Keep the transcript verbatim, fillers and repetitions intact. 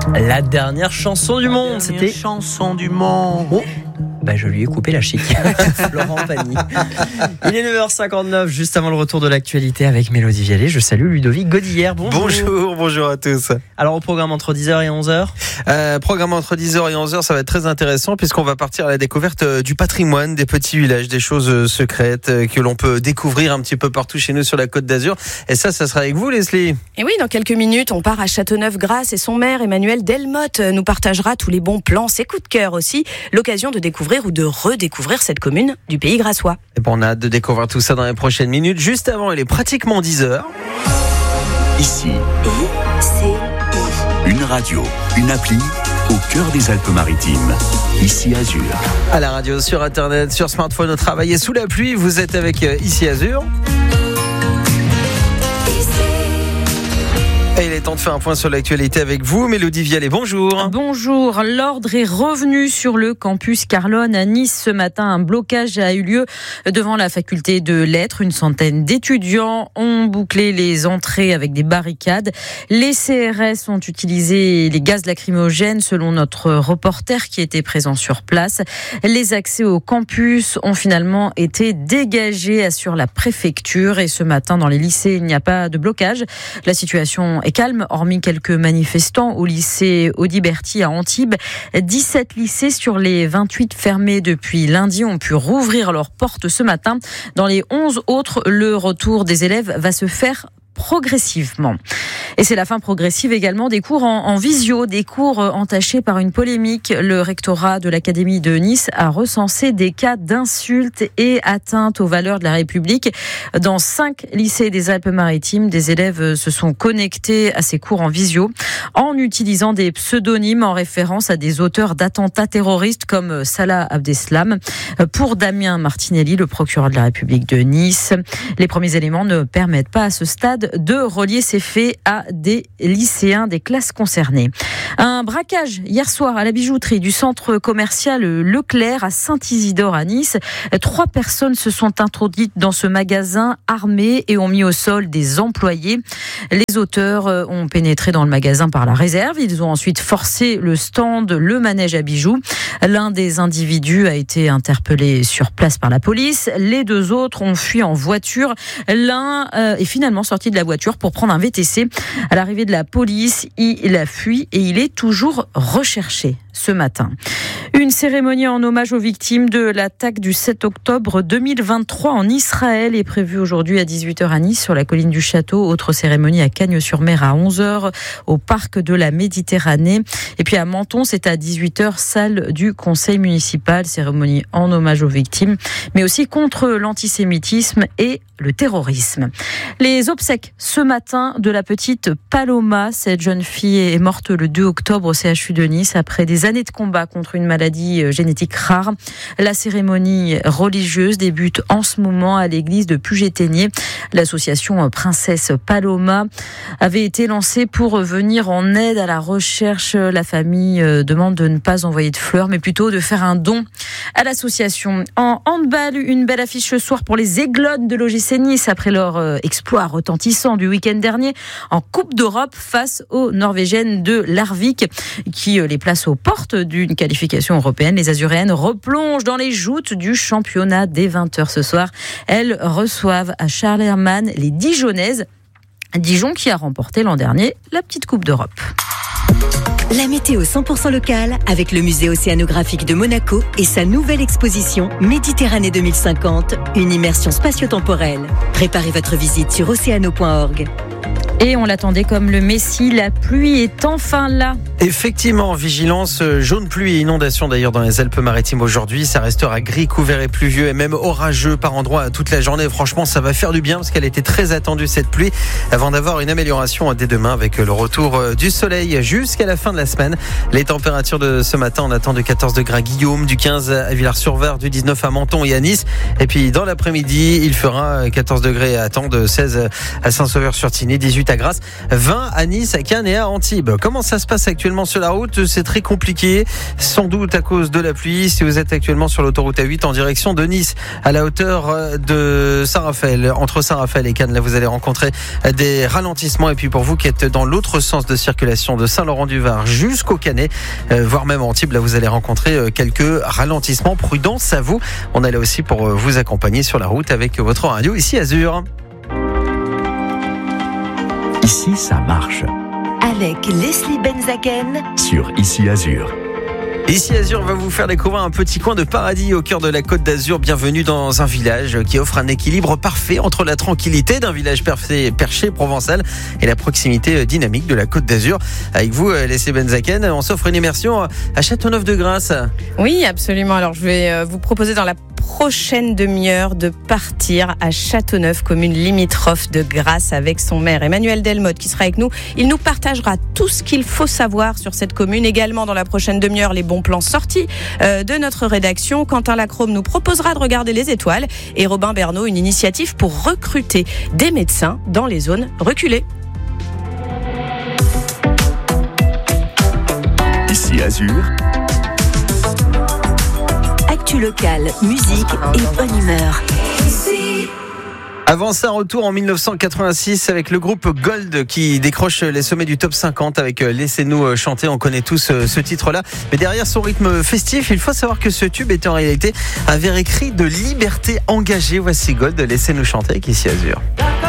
La dernière chanson du monde, La c'était chanson du monde. Oh. Bah je lui ai coupé la chic. Florent Pagny. Il est neuf heures cinquante-neuf, juste avant le retour de l'actualité avec Mélodie Vialet. Je salue Ludovic Godillère. Bonjour. Bonjour, bonjour à tous. Alors au programme entre dix heures et onze heures euh, Programme entre dix heures et onze heures, ça va être très intéressant puisqu'on va partir à la découverte du patrimoine, des petits villages, des choses secrètes que l'on peut découvrir un petit peu partout chez nous sur la Côte d'Azur. Et ça, ça sera avec vous, Leslie. Et oui, dans quelques minutes, on part à Châteauneuf-Grasse et son maire Emmanuel Delmotte nous partagera tous les bons plans, ses coups de cœur aussi, l'occasion de découvrir ou de redécouvrir cette commune du pays grassois. Et bon, on a hâte de découvrir tout ça dans les prochaines minutes. Juste avant, il est pratiquement dix heures. Ici, I C I. une radio, une appli au cœur des Alpes-Maritimes. Ici Azur. À la radio, sur internet, sur smartphone, au travail et sous la pluie, vous êtes avec euh, Ici Azur. Et il est temps de faire un point sur l'actualité avec vous, Mélodie Vialet. Bonjour. Bonjour. L'ordre est revenu sur le campus Carlone à Nice ce matin. Un blocage a eu lieu devant la faculté de lettres. Une centaine d'étudiants ont bouclé les entrées avec des barricades. Les C R S ont utilisé les gaz lacrymogènes selon notre reporter qui était présent sur place. Les accès au campus ont finalement été dégagés, assure la préfecture. Et ce matin, dans les lycées, il n'y a pas de blocage. La situation est calme, hormis quelques manifestants au lycée Audiberti à Antibes. dix-sept lycées sur les vingt-huit fermés depuis lundi ont pu rouvrir leurs portes ce matin. Dans les onze autres, le retour des élèves va se faire progressivement. Et c'est la fin progressive également des cours en, en visio, des cours entachés par une polémique. Le rectorat de l'Académie de Nice a recensé des cas d'insultes et atteintes aux valeurs de la République. Dans cinq lycées des Alpes-Maritimes, des élèves se sont connectés à ces cours en visio en utilisant des pseudonymes en référence à des auteurs d'attentats terroristes comme Salah Abdeslam. Pour Damien Martinelli, le procureur de la République de Nice, les premiers éléments ne permettent pas à ce stade de relier ces faits à des lycéens des classes concernées. Un braquage hier soir à la bijouterie du centre commercial Leclerc à Saint-Isidore à Nice. Trois personnes se sont introduites dans ce magasin armées et ont mis au sol des employés. Les auteurs ont pénétré dans le magasin par la réserve. Ils ont ensuite forcé le stand, le manège à bijoux. L'un des individus a été interpellé sur place par la police. Les deux autres ont fui en voiture. L'un est finalement sorti de la voiture pour prendre un V T C. À l'arrivée de la police, il a fui et il est toujours recherché ce matin. Une cérémonie en hommage aux victimes de l'attaque du sept octobre deux mille vingt-trois en Israël est prévue aujourd'hui à dix-huit heures à Nice sur la colline du Château. Autre cérémonie à Cagnes-sur-Mer à onze heures au parc de la Méditerranée. Et puis à Menton, c'est à dix-huit heures, salle du conseil municipal. Cérémonie en hommage aux victimes, mais aussi contre l'antisémitisme et le terrorisme. Les obsèques ce matin de la petite Paloma. Cette jeune fille est morte le deux octobre au C H U de Nice après des années de combat contre une maladie génétique rare. La cérémonie religieuse débute en ce moment à l'église de Puget-Théniers. L'association Princesse Paloma avait été lancée pour venir en aide à la recherche. La famille demande de ne pas envoyer de fleurs, mais plutôt de faire un don à l'association. En handball, une belle affiche ce soir pour les Aiglones de l'O G C Nice après leur exploit retentissant du week-end dernier en Coupe d'Europe face aux Norvégiennes de Larvik qui les place aux portes d'une qualification européenne. Les Azuréennes replongent dans les joutes du championnat dès vingt heures ce soir. Elles reçoivent à Charlermann les Dijonnaises. Dijon qui a remporté l'an dernier la petite Coupe d'Europe. La météo cent pour cent locale avec le musée océanographique de Monaco et sa nouvelle exposition Méditerranée deux mille cinquante, une immersion spatio-temporelle. Préparez votre visite sur océano point org. Et on l'attendait comme le Messie, la pluie est enfin là. Effectivement, vigilance jaune pluie et inondation d'ailleurs dans les Alpes-Maritimes aujourd'hui. Ça restera gris, couvert et pluvieux et même orageux par endroits toute la journée. Franchement, ça va faire du bien parce qu'elle était très attendue cette pluie avant d'avoir une amélioration dès demain avec le retour du soleil jusqu'à la fin de la semaine. Les températures de ce matin, on attend de quatorze degrés à Guillaume, du quinze à Villars-sur-Var, du dix-neuf à Menton et à Nice. Et puis dans l'après-midi, il fera quatorze degrés à Tende, seize à Saint-Sauveur-sur-Tinée, dix-huit à Grasse, vingt à Nice, à Cannes et à Antibes. Comment ça se passe actuellement sur la route? C'est très compliqué, sans doute à cause de la pluie. Si vous êtes actuellement sur l'autoroute A huit en direction de Nice, à la hauteur de Saint-Raphaël, entre Saint-Raphaël et Cannes, là vous allez rencontrer des ralentissements. Et puis pour vous qui êtes dans l'autre sens de circulation de Saint-Laurent-du-Var jusqu'au Canet, euh, voire même Antibes. Là, vous allez rencontrer euh, quelques ralentissements. Prudence à vous. On est là aussi pour euh, vous accompagner sur la route avec votre radio ici Azur. Ici, ça marche. Avec Leslie Benzaken Sur Ici Azur. Ici Azur va vous faire découvrir un petit coin de paradis au cœur de la Côte d'Azur. Bienvenue dans un village qui offre un équilibre parfait entre la tranquillité d'un village perché, perché provençal et la proximité dynamique de la Côte d'Azur. Avec vous, Leslie Benzaken, on s'offre une immersion à Châteauneuf-de-Grasse. Oui, absolument. Alors, je vais vous proposer dans la prochaine demi-heure de partir à Châteauneuf, commune limitrophe de Grasse, avec son maire Emmanuel Delmotte qui sera avec nous. Il nous partagera tout ce qu'il faut savoir sur cette commune. Également dans la prochaine demi-heure, les bons plans sortis euh, de notre rédaction. Quentin Lacrome nous proposera de regarder les étoiles et Robin Bernot, une initiative pour recruter des médecins dans les zones reculées. Ici Azur. Actu locale, musique et bonne humeur. Avant ça, retour en dix-neuf cent quatre-vingt-six avec le groupe Gold qui décroche les sommets du top cinquante avec Laissez-nous chanter. On connaît tous ce titre-là. Mais derrière son rythme festif, il faut savoir que ce tube était en réalité un vrai cri de liberté engagée. Voici Gold, Laissez-nous chanter avec Ici Azur.